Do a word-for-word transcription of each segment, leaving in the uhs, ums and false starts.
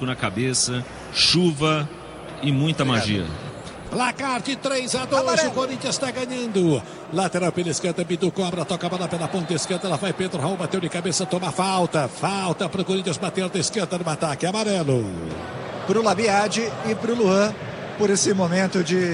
barco na cabeça, chuva e muita magia. Placar de três a dois, o Corinthians está ganhando. Lateral pela esquerda, Bidu cobra, toca a bola pela ponta esquerda, ela vai, Pedro Raul bateu de cabeça, toma falta. Falta para o Corinthians bater da esquerda no ataque, amarelo. Para o Labiade e para o Luan, por esse momento de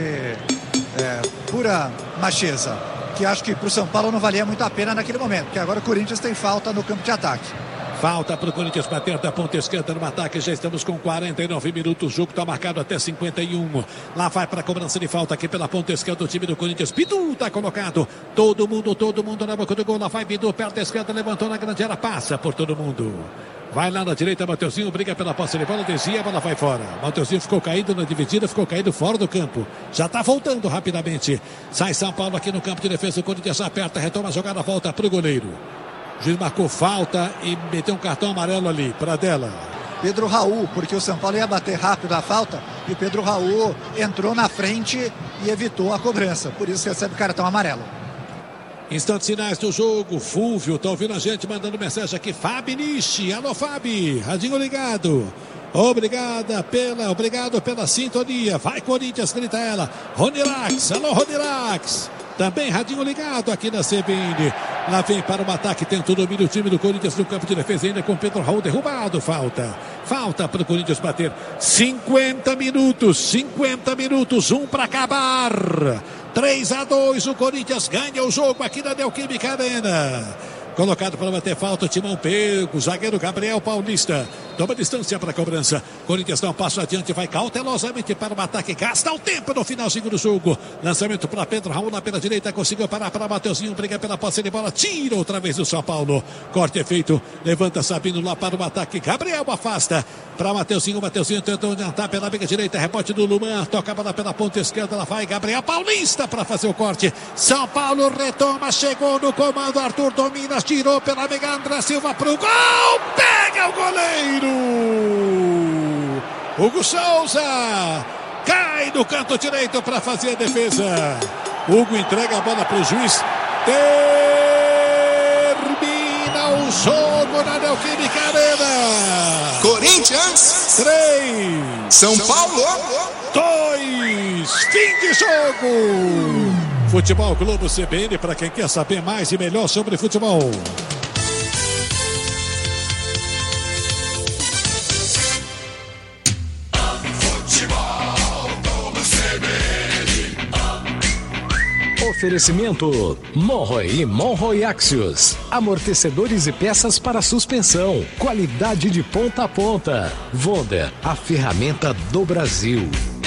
é, pura macheza, que acho que para o São Paulo não valia muito a pena naquele momento, porque agora o Corinthians tem falta no campo de ataque. Falta para o Corinthians bater da ponta esquerda no ataque. Já estamos com quarenta e nove minutos. O jogo está marcado até cinquenta e um. Lá vai para a cobrança de falta aqui pela ponta esquerda do time do Corinthians. Bidu está colocado. Todo mundo, todo mundo na boca do gol. Lá vai Bidu, perto da esquerda, levantou na grande área, passa por todo mundo. Vai lá na direita, Mateuzinho briga pela posse de bola, desvia, a bola vai fora. Mateuzinho ficou caído na dividida, ficou caído fora do campo. Já está voltando rapidamente. Sai São Paulo aqui no campo de defesa. O Corinthians aperta, retoma a jogada, volta para o goleiro. O juiz marcou falta e meteu um cartão amarelo ali para dela. Pedro Raul, porque o São Paulo ia bater rápido a falta e o Pedro Raul entrou na frente e evitou a cobrança. Por isso recebe cartão amarelo. Instantes finais do jogo. Fúvio tá ouvindo a gente, mandando mensagem aqui. Fabi Nishi, alô Fabi, radinho ligado. Obrigada pela, obrigado pela sintonia. Vai Corinthians, grita ela. Ronilax, alô Ronilax. Também radinho ligado aqui na C B N. Lá vem para o ataque, tenta o domínio o time do Corinthians no campo de defesa, ainda com Pedro Raul derrubado. Falta, falta para o Corinthians bater. cinquenta minutos, cinquenta minutos, um para acabar. três a dois, o Corinthians ganha o jogo aqui na Neoquímica Arena. Colocado para bater falta, o Timão pego, zagueiro Gabriel Paulista. Toma distância para a cobrança. Corinthians dá um passo adiante, vai cautelosamente para o ataque. Gasta o tempo no finalzinho do jogo. Lançamento para Pedro Raul na pela direita. Conseguiu parar para Mateuzinho. Briga pela posse de bola. Tira outra vez o São Paulo. Corte é feito. Levanta Sabino lá para o ataque. Gabriel afasta para Mateuzinho. Mateuzinho tentou adiantar pela briga direita. Rebote do Luman. Toca a bola pela ponta esquerda. Lá vai Gabriel Paulista para fazer o corte. São Paulo retoma. Chegou no comando. Arthur domina. Tirou pela mega André Silva para o gol. Pega o goleiro. Hugo Souza cai no canto direito para fazer a defesa. Hugo entrega a bola para o juiz. Termina o jogo na Neoquímica Arena. Corinthians três, São Paulo dois. Fim de jogo. Futebol Globo C B N para quem quer saber mais e melhor sobre futebol. Oferecimento Monroe e Monroe Axios. Amortecedores e peças para suspensão. Qualidade de ponta a ponta. Wonder, a ferramenta do Brasil.